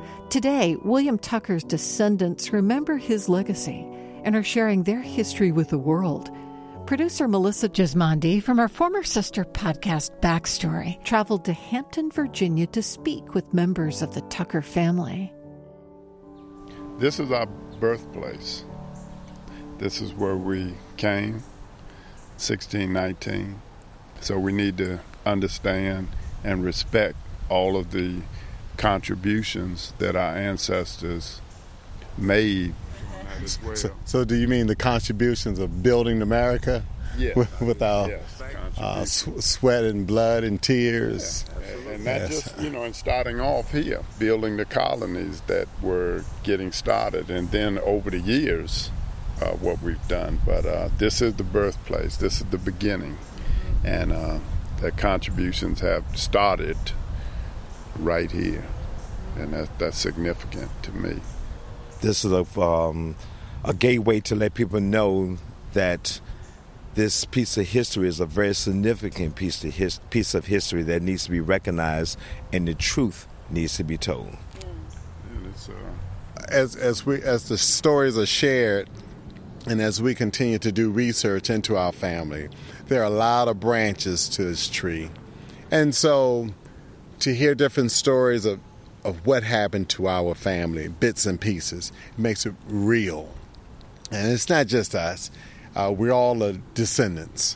Today, William Tucker's descendants remember his legacy and are sharing their history with the world. Producer Melissa Gismondi from our former sister podcast Backstory traveled to Hampton, Virginia to speak with members of the Tucker family. This is our birthplace. This is where we came, 1619. So we need to understand and respect all of the contributions that our ancestors made. So do you mean the contributions of building America? Yes. With our sweat and blood and tears? Yeah. And not just, in starting off here, building the colonies that were getting started, and then over the years, what we've done. But this is the birthplace. This is the beginning. And the contributions have started right here. And that's significant to me. This is a gateway to let people know that this piece of history is a very significant piece of history that needs to be recognized, and the truth needs to be told. And it's, as the stories are shared, and as we continue to do research into our family, there are a lot of branches to this tree, and so to hear different stories of what happened to our family, bits and pieces, it makes it real. And it's not just us. We're all the descendants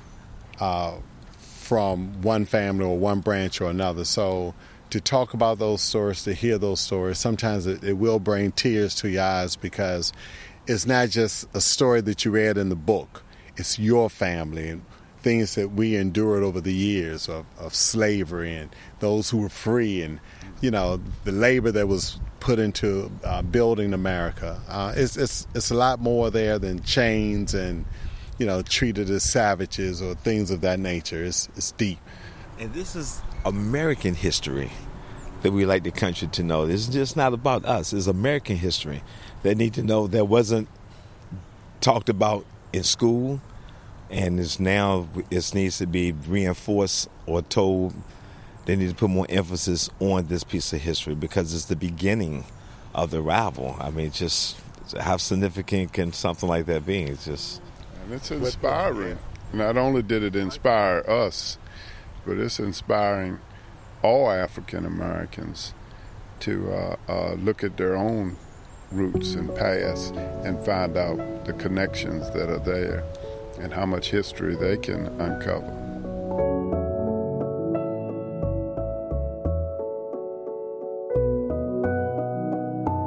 from one family or one branch or another. So to talk about those stories, to hear those stories, sometimes it will bring tears to your eyes, because it's not just a story that you read in the book. It's your family and things that we endured over the years of slavery, and those who were free, and the labor that was put into building America. It's a lot more there than chains and treated as savages or things of that nature. It's deep. And this is American history that we like the country to know. This is just not about us. It's American history. They need to know that wasn't talked about in school, and it needs to be reinforced or told. They need to put more emphasis on this piece of history, because it's the beginning of the arrival. I mean, just how significant can something like that be? And it's inspiring. Not only did it inspire us, but it's inspiring all African Americans to look at their own roots and past and find out the connections that are there and how much history they can uncover.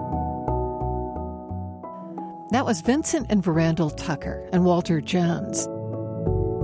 That was Vincent and Verandel Tucker and Walter Jones.